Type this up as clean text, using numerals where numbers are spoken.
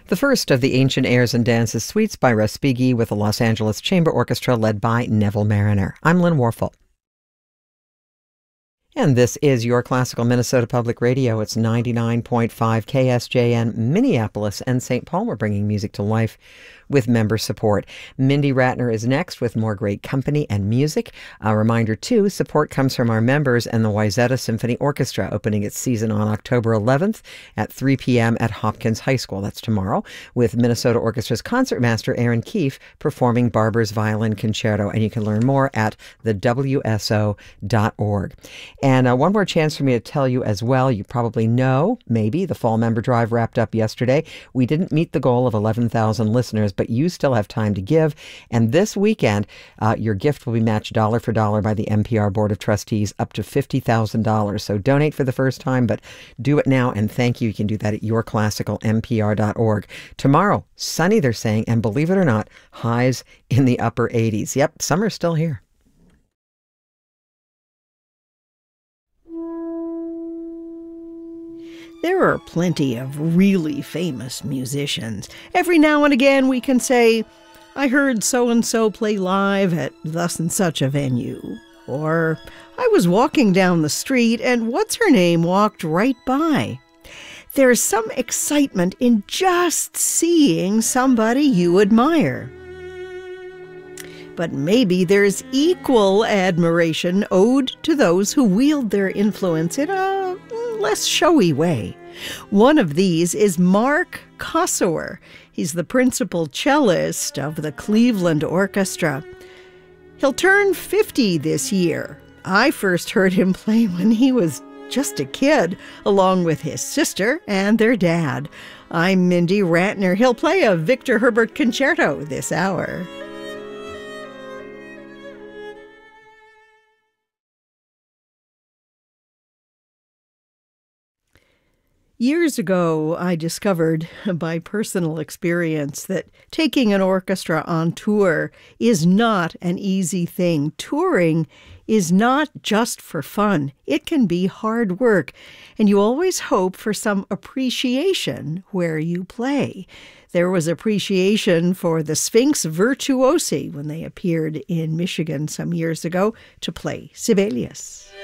The first of the Ancient Airs and Dances suites by Respighi with the Los Angeles Chamber Orchestra led by Neville Mariner. I'm Lynn Warfel. And this is your Classical Minnesota Public Radio. It's 99.5 KSJN, Minneapolis and St. Paul. We're bringing music to life with member support. Mindy Ratner is next with more great company and music. A reminder, too, support comes from our members and the Wayzata Symphony Orchestra, opening its season on October 11th at 3 p.m. at Hopkins High School. That's tomorrow, with Minnesota Orchestra's concertmaster Aaron Keefe performing Barber's Violin Concerto. And you can learn more at thewso.org. And one more chance for me to tell you as well, you probably know, maybe, the Fall Member Drive wrapped up yesterday. We didn't meet the goal of 11,000 listeners, but you still have time to give. And this weekend, your gift will be matched dollar for dollar by the NPR Board of Trustees up to $50,000. So donate for the first time, but do it now. And thank you. You can do that at yourclassicalnpr.org. Tomorrow, sunny, they're saying, and believe it or not, highs in the upper 80s. Yep, summer's still here. There are plenty of really famous musicians. Every now and again we can say, I heard so-and-so play live at thus and such a venue. Or, I was walking down the street and what's-her-name walked right by. There's some excitement in just seeing somebody you admire. But maybe there's equal admiration owed to those who wield their influence in a less showy way. One of these is Mark Kossower. He's the principal cellist of the Cleveland Orchestra. He'll turn 50 this year. I first heard him play when he was just a kid, along with his sister and their dad. I'm Mindy Ratner. He'll play a Victor Herbert concerto this hour. Years ago, I discovered by personal experience that taking an orchestra on tour is not an easy thing. Touring is not just for fun. It can be hard work, and you always hope for some appreciation where you play. There was appreciation for the Sphinx Virtuosi when they appeared in Michigan some years ago to play Sibelius.